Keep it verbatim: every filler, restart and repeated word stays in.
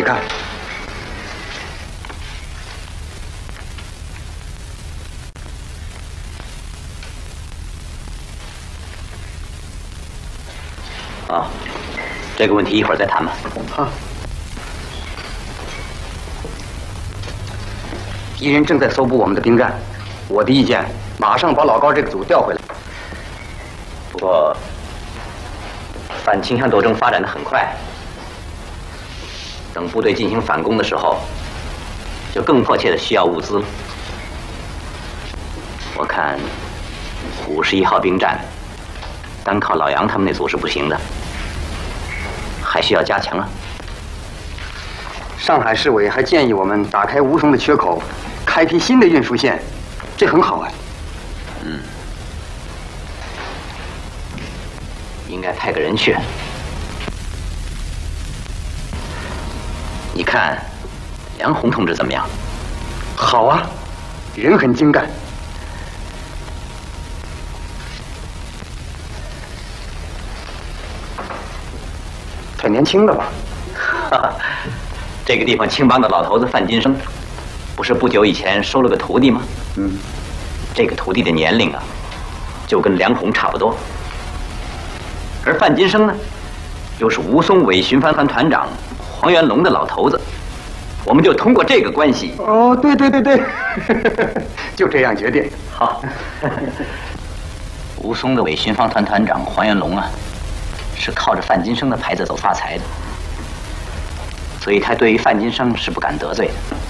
你看。 啊，这个问题一会儿再谈吧。 好。敌人正在搜捕我们的兵站，我的意见，马上把老高这个组调回来。 不过，反倾向斗争发展的很快，等部队进行反攻的时候，就更迫切的需要物资了。我看五十一号兵站，单靠老杨他们那组是不行的。 还需要加强啊！ 上海市委还建议我们打开吴淞的缺口，开辟新的运输线，这很好啊。 嗯，应该派个人去。你看，梁红同志怎么样？ 好啊，人很精干。 太年轻了吧？ 哈哈，这个地方青帮的老头子范金生，不是不久以前收了个徒弟吗？ 嗯， 这个徒弟的年龄啊，就跟梁红差不多。而范金生呢，又是吴淞伪巡防团团长黄元龙的老头子，我们就通过这个关系。 哦，对对对对，就这样决定。 好。吴淞的伪巡防团团长黄元龙啊。 是靠着范金生的牌子走发财的，所以他对于范金生是不敢得罪的。